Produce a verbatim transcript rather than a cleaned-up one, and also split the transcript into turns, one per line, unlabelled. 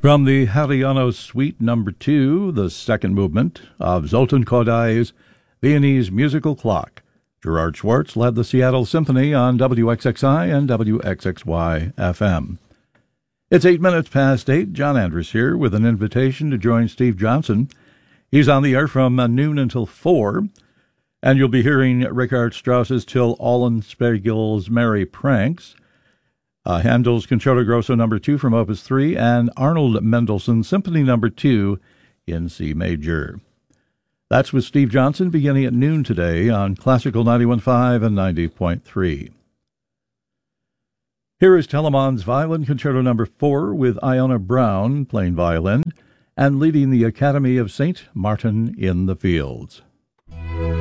From the Hariano Suite Number Two, the second movement of Zoltan Kodai's Viennese Musical Clock. Gerard Schwartz led the Seattle Symphony on W X X I and W X X Y F M. It's eight minutes past eight. John Andrus here with an invitation to join Steve Johnson. He's on the air from noon until four, and you'll be hearing Richard Strauss's Till Eulenspiegel's Merry Pranks, uh, Handel's Concerto Grosso Number Two from Opus Three, and Arnold Mendelssohn's Symphony Number Two in C Major. That's with Steve Johnson beginning at noon today on Classical ninety-one point five and ninety point three. Here is Telemann's Violin Concerto Number Four with Iona Brown playing violin and leading the Academy of Saint Martin in the Fields.